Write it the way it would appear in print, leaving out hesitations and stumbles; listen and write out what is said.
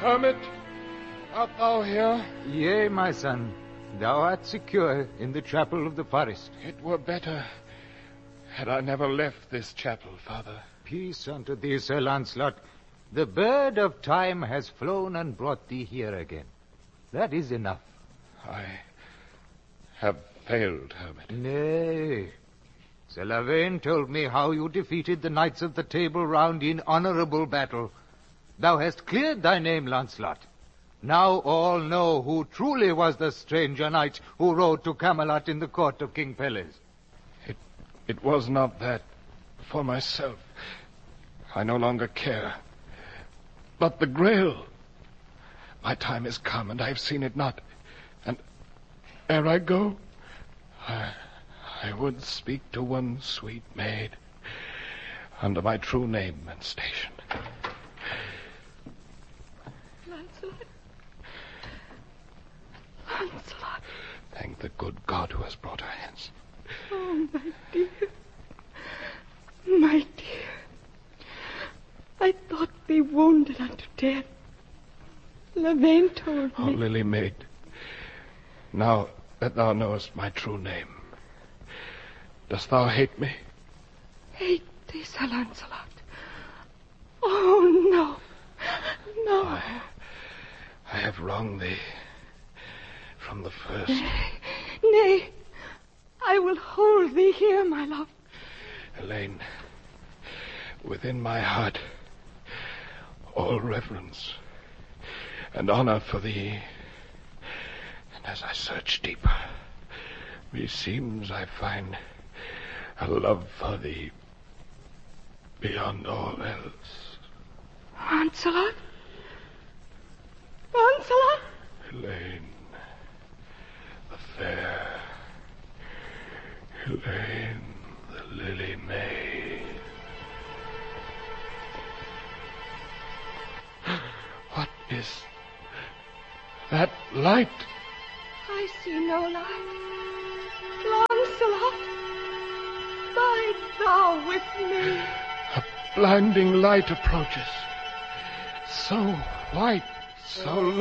Hermit, art thou here? Yea, my son. Thou art secure in the chapel of the forest. It were better had I never left this chapel, Father. Peace unto thee, Sir Launcelot. The bird of time has flown and brought thee here again. That is enough. I have failed, Hermit. Nay. Sir Lavaine told me how you defeated the knights of the Table Round in honorable battle. Thou hast cleared thy name, Launcelot. Now all know who truly was the stranger knight who rode to Camelot in the court of King Pelles. It was not that for myself. I no longer care. But the Grail. My time is come, and I have seen it not. And ere I go, I would speak to one sweet maid under my true name and station. Lancelot. Lancelot. Thank the good God who has brought her hence. Oh, my dear. My dear. I thought thee wounded unto death. Lavaine told me. Oh, Lily maid, now that thou knowest my true name, dost thou hate me? Hate thee, Sir Lancelot? Oh, no. No. I have wronged thee from the first. Nay. I will hold thee here, my love. Elaine, within my heart, all reverence and honor for thee. And as I search deeper, meseems I find a love for thee beyond all else. Lancelot? Lancelot? Elaine, the fair. Elaine, the Lily Maid. What is that light? I see no light. Lancelot, bide thou with me. A blinding light approaches. So white, so